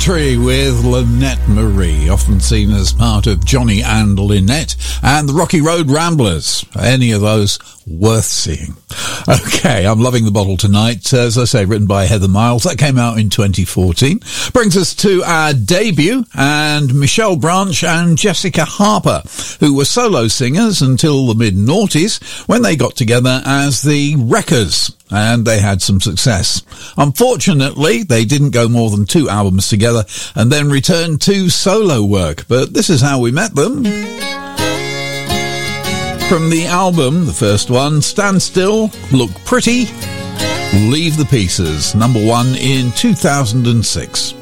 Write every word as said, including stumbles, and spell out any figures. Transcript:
Tree with Lynette Marie, often seen as part of Johnny and Lynette and the Rocky Road Ramblers. Any of those worth seeing. Okay, I'm loving the bottle tonight. As I say, written by Heather Miles. That came out in twenty fourteen. Brings us to our debut, and Michelle Branch and Jessica Harper, who were solo singers until the mid-noughties when they got together as the Wreckers, and they had some success. Unfortunately, they didn't go more than two albums together and then returned to solo work, but this is how we met them. From the album, the first one, Stand Still, Look Pretty, Leave the Pieces, number one in two thousand six.